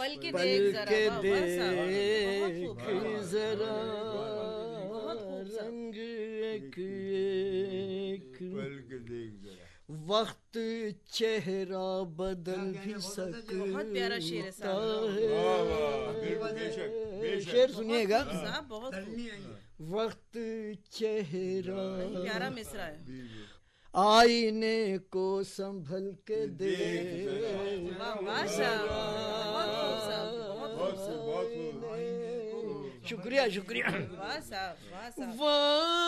पल के पल देख जरा, के वाह, वाह साहब, बहुत देख खूबसूरत, जरा बहुत खूबसूरत। रंग एक एक पल के देख जरा वक्त चेहरा बदल भी बहुत प्यारा शेर है सकता साहब। वाह वाह है। बेशक बेशक शेर बहुत सुनिएगा। खूब साहब, बहुत खूब। वक्त चेहरा प्यारा मिसरा है। आईने को संभल के देख वाह वाह साहब, बहुत खूब साहब, बहुत खूब साहब। बहुत शुक्रिया शुक्रिया। वाह साहब, वाह साहब। वाह